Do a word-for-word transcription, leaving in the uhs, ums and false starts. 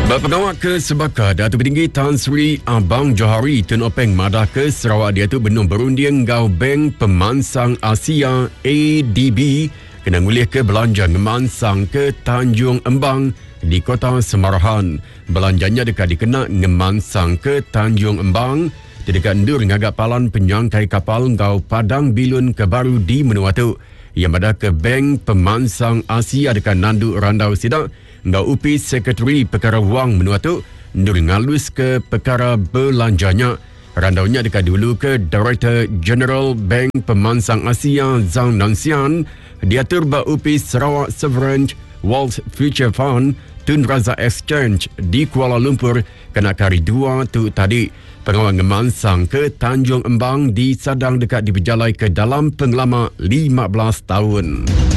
Berpegawai ke Sebaka, Datuk Petinggi Tan Sri Abang Johari Tun Openg madah ke Sarawak dia tu benung berunding ngau Bank Pemansang Asia A D B kena ngulih ke belanja ngemansang ke Tanjung Embang di Kota Semarahan. Belanjanya dekat dikena ngemansang ke Tanjung Embang dekat ndur ngagak palan penyangkai kapal ngau Padang Bilun ke baru di Menuatu. Yang madah ke Bank Pemansang Asia dekat Nandu Randau Sidak ngau upi Sekretari Perkara Wang Menuatu ndur ngalus ke perkara belanjanya. Randaunya dekat dulu ke Director General Bank Pemansang Asia Zhang Nanxian diatur ba upi Sarawak Sovereign Wealth Future Fund Tun Razak Exchange di Kuala Lumpur kena kari dua tu tadi. Pengawal ngemansang ke Tanjung Embang disadang dekat diberjalai ke dalam pengelama lima belas tahun.